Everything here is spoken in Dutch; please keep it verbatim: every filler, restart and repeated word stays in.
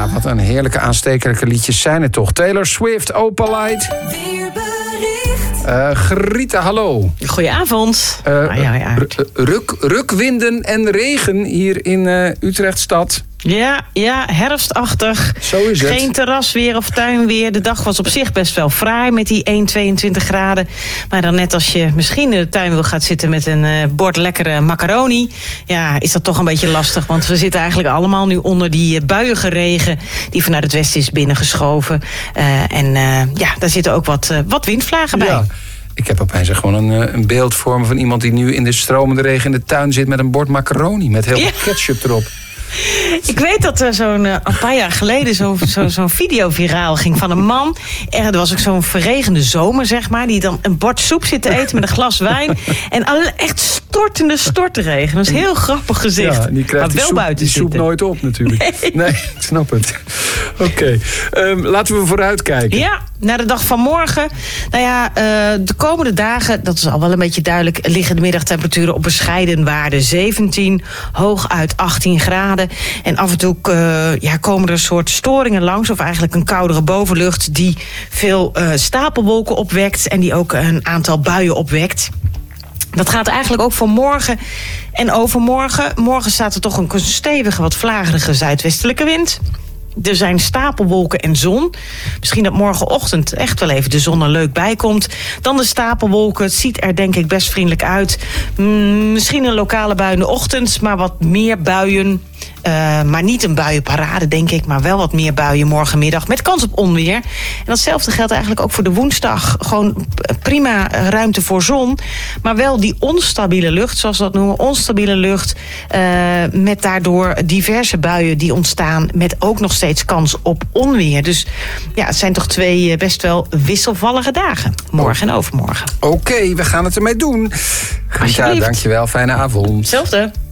Ja, wat een heerlijke aanstekelijke liedjes zijn het toch. Taylor Swift, Opalite. Weerbericht. Uh, Grieta, hallo. Goedenavond. Uh, ah, ja, ja. Ruk, rukwinden en regen hier in uh, Utrechtstad. Ja, ja, herfstachtig. Zo is het. Geen terrasweer of tuinweer. De dag was op zich best wel fraai met die één komma tweeëntwintig graden. Maar dan net als je misschien in de tuin wil gaan zitten met een uh, bord lekkere macaroni, ja, is dat toch een beetje lastig. Want we zitten eigenlijk allemaal nu onder die uh, buiige regen die vanuit het westen is binnengeschoven. Uh, en uh, ja, daar zitten ook wat, uh, wat windvlagen bij. Ja. Ik heb opeens gewoon een, een beeld voor me van iemand die nu in de stromende regen in de tuin zit met een bord macaroni met heel veel ja. ketchup erop. Ik weet dat er zo'n uh, een paar jaar geleden zo'n zo, zo'n video viraal ging van een man. Er was ook zo'n verregende zomer, zeg maar, die dan een bord soep zit te eten met een glas wijn. En alle, echt stortende stortregen. Dat is een heel grappig gezicht. Ja, die krijgt maar die wel soep, buiten die soep nooit op natuurlijk. Nee, nee ik snap het. Oké, okay. um, laten we vooruit kijken. Ja, naar de dag van morgen. Nou ja, uh, de komende dagen, dat is al wel een beetje duidelijk, liggen de middagtemperaturen op bescheiden waarde. zeventien, hooguit achttien graden. En af en toe uh, ja, komen er een soort storingen langs, of eigenlijk een koudere bovenlucht die veel uh, stapelwolken opwekt en die ook een aantal buien opwekt. Dat gaat eigenlijk ook voor morgen en overmorgen. Morgen staat er toch een stevige, wat vlagerige zuidwestelijke wind. Er zijn stapelwolken en zon. Misschien dat morgenochtend echt wel even de zon er leuk bij komt. Dan de stapelwolken. Het ziet er denk ik best vriendelijk uit. Mm, misschien een lokale bui in de ochtend, maar wat meer buien. Uh, maar niet een buienparade, denk ik, maar wel wat meer buien morgenmiddag met kans op onweer. En datzelfde geldt eigenlijk ook voor de woensdag. Gewoon prima ruimte voor zon, maar wel die onstabiele lucht, zoals we dat noemen, onstabiele lucht, uh, met daardoor diverse buien die ontstaan met ook nog steeds kans op onweer. Dus ja, het zijn toch twee best wel wisselvallige dagen, morgen oh. en overmorgen. Oké, okay, we gaan het ermee doen. Ja, dankjewel, fijne avond. Hetzelfde.